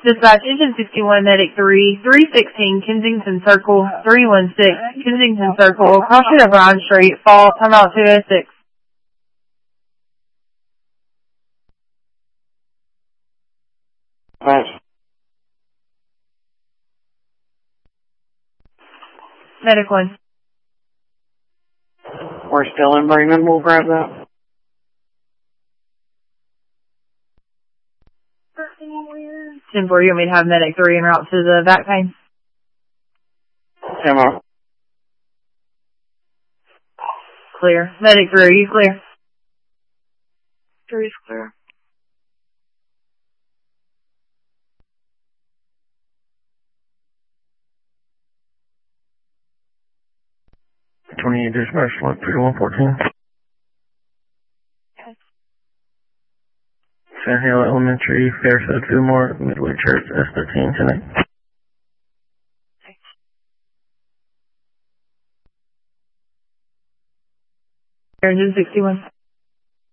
Dispatch, Engine 61, Medic 3, 316, Kensington Circle, 316, Kensington Circle, caution of Ryan Street, fall, timeout 206. Thanks. Medic 1. We're still in Bremen, we'll grab that. Ten 4, you want me to have Medic 3 en route to the back pain? 10 more. Clear. Medic 3, are you clear? 3's clear. Dispatch, select 3114. Okay. Sand Hill Elementary, Fairfield, Fillmore, Midway Church, S13 tonight. Engine 61.